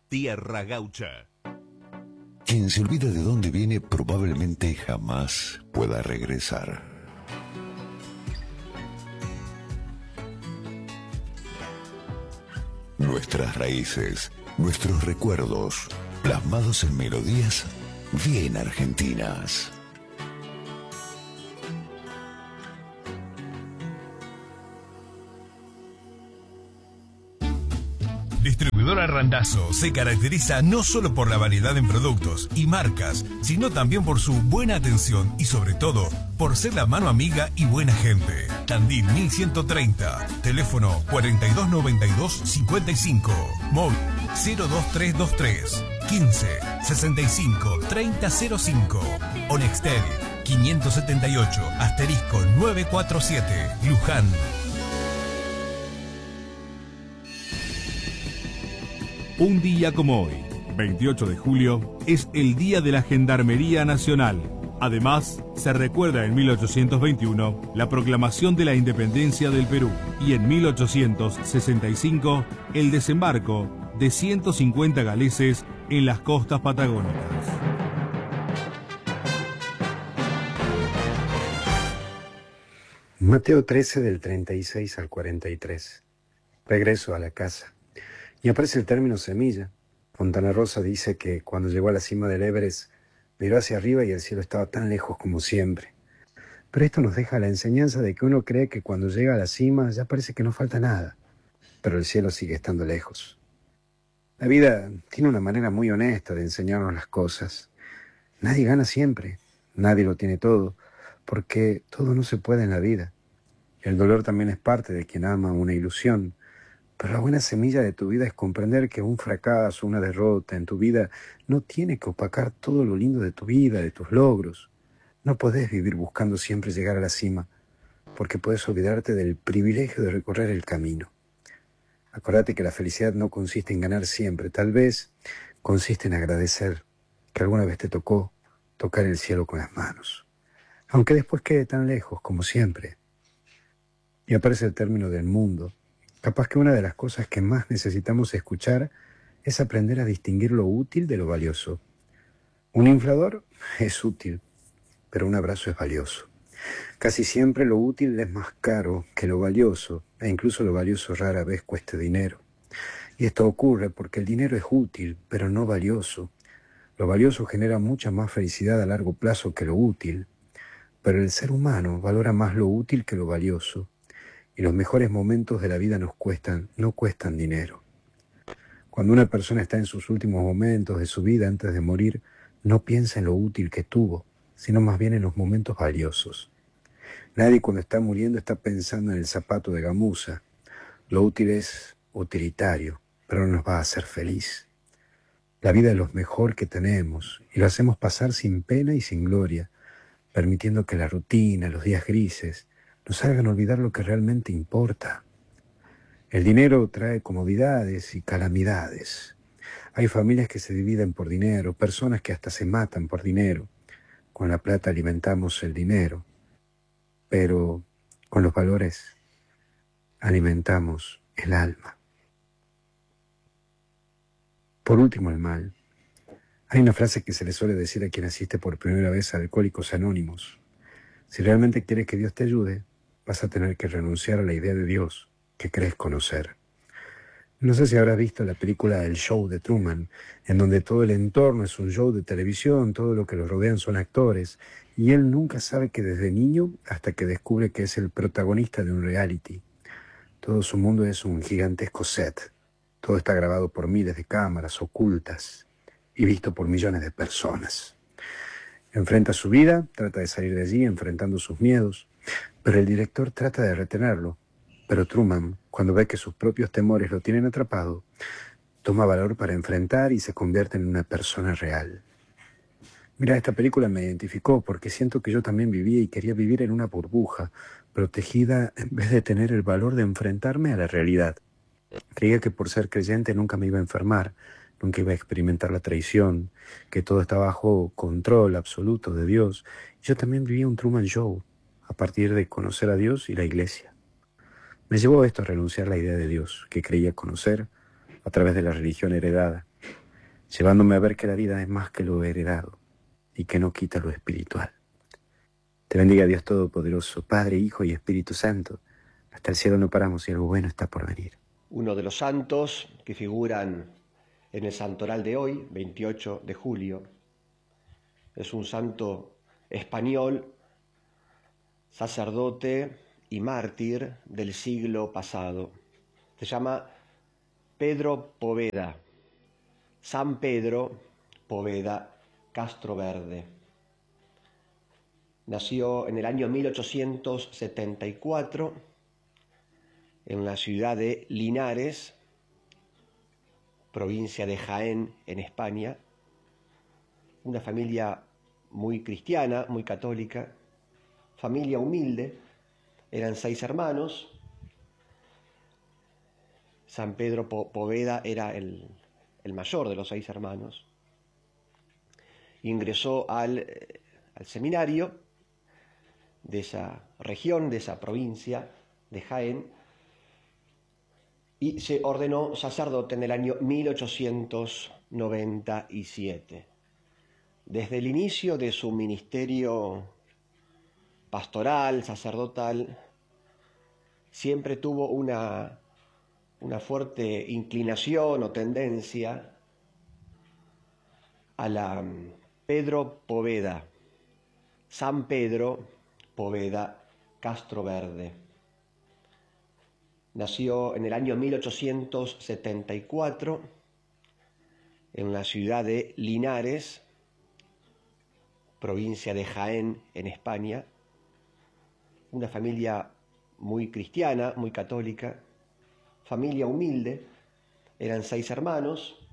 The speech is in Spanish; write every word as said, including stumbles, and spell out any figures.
Tierra Gaucha. Quien se olvida de dónde viene probablemente jamás pueda regresar. Nuestras raíces, nuestros recuerdos, plasmados en melodías bien argentinas. Distribuidora Randazzo se caracteriza no solo por la variedad en productos y marcas, sino también por su buena atención y sobre todo por ser la mano amiga y buena gente. Tandil mil ciento treinta, teléfono cuarenta y dos noventa y dos cincuenta y cinco, móvil cero dos tres dos tres quince sesenta y cinco treinta cero cinco, Onextel quinientos setenta y ocho asterisco novecientos cuarenta y siete, Luján. Un día como hoy, veintiocho de julio, es el Día de la Gendarmería Nacional. Además, se recuerda en mil ochocientos veintiuno la proclamación de la independencia del Perú y en mil ochocientos sesenta y cinco el desembarco de ciento cincuenta galeses en las costas patagónicas. Mateo trece del treinta y seis al cuarenta y tres. Regreso a la casa. Y aparece el término semilla. Fontana Rosa dice que cuando llegó a la cima del Everest, miró hacia arriba y el cielo estaba tan lejos como siempre. Pero esto nos deja la enseñanza de que uno cree que cuando llega a la cima ya parece que no falta nada, pero el cielo sigue estando lejos. La vida tiene una manera muy honesta de enseñarnos las cosas. Nadie gana siempre, nadie lo tiene todo, porque todo no se puede en la vida. El dolor también es parte de quien ama una ilusión. Pero la buena semilla de tu vida es comprender que un fracaso, una derrota en tu vida no tiene que opacar todo lo lindo de tu vida, de tus logros. No podés vivir buscando siempre llegar a la cima, porque puedes olvidarte del privilegio de recorrer el camino. Acordate que la felicidad no consiste en ganar siempre, tal vez consiste en agradecer que alguna vez te tocó tocar el cielo con las manos, aunque después quede tan lejos como siempre. Y aparece el término del mundo. Capaz que una de las cosas que más necesitamos escuchar es aprender a distinguir lo útil de lo valioso. Un inflador es útil, pero un abrazo es valioso. Casi siempre lo útil es más caro que lo valioso, e incluso lo valioso rara vez cueste dinero. Y esto ocurre porque el dinero es útil, pero no valioso. Lo valioso genera mucha más felicidad a largo plazo que lo útil, pero el ser humano valora más lo útil que lo valioso. Y los mejores momentos de la vida nos cuestan, no cuestan dinero. Cuando una persona está en sus últimos momentos de su vida antes de morir, no piensa en lo útil que tuvo, sino más bien en los momentos valiosos. Nadie cuando está muriendo está pensando en el zapato de gamuza. Lo útil es utilitario, pero no nos va a hacer feliz. La vida es lo mejor que tenemos y lo hacemos pasar sin pena y sin gloria, permitiendo que la rutina, los días grises, nos hagan olvidar lo que realmente importa. El dinero trae comodidades y calamidades. Hay familias que se dividen por dinero, personas que hasta se matan por dinero. Con la plata alimentamos el dinero, pero con los valores alimentamos el alma. Por último, el mal. Hay una frase que se le suele decir a quien asiste por primera vez a Alcohólicos Anónimos. Si realmente quieres que Dios te ayude, vas a tener que renunciar a la idea de Dios que crees conocer. No sé si habrás visto la película El Show de Truman, en donde todo el entorno es un show de televisión, todo lo que lo rodean son actores, y él nunca sabe que desde niño hasta que descubre que es el protagonista de un reality. Todo su mundo es un gigantesco set. Todo está grabado por miles de cámaras ocultas y visto por millones de personas. Enfrenta su vida, trata de salir de allí enfrentando sus miedos, pero el director trata de retenerlo. Pero Truman, cuando ve que sus propios temores lo tienen atrapado, toma valor para enfrentar y se convierte en una persona real. Mira, esta película me identificó porque siento que yo también vivía y quería vivir en una burbuja, protegida en vez de tener el valor de enfrentarme a la realidad. Creía que por ser creyente nunca me iba a enfermar, nunca iba a experimentar la traición, que todo está bajo control absoluto de Dios. Yo también vivía un Truman Show, a partir de conocer a Dios y la iglesia. Me llevó esto a renunciar a la idea de Dios, que creía conocer a través de la religión heredada. llevándome a ver que la vida es más que lo heredado y que no quita lo espiritual. Te bendiga Dios Todopoderoso, Padre, Hijo y Espíritu Santo. Hasta el cielo no paramos y algo bueno está por venir. Uno de los santos que figuran en el santoral de hoy, veintiocho de julio, es un santo español, sacerdote y mártir del siglo pasado. Se llama Pedro Poveda, San Pedro Poveda Castroverde. Nació en el año mil ochocientos setenta y cuatro en la ciudad de Linares, provincia de Jaén, en España. Una familia muy cristiana, muy católica, familia humilde. Eran seis hermanos. San Pedro Poveda era el, el mayor de los seis hermanos. Ingresó al, al seminario de esa región, de esa provincia de Jaén, y se ordenó sacerdote en el año mil ochocientos noventa y siete. Desde el inicio de su ministerio pastoral, sacerdotal, siempre tuvo una, una fuerte inclinación o tendencia a la Pedro Poveda, San Pedro Poveda Castroverde. Nació en el año mil ochocientos setenta y cuatro en la ciudad de Linares, provincia de Jaén, en España. Una familia muy cristiana, muy católica, familia humilde. Eran seis hermanos.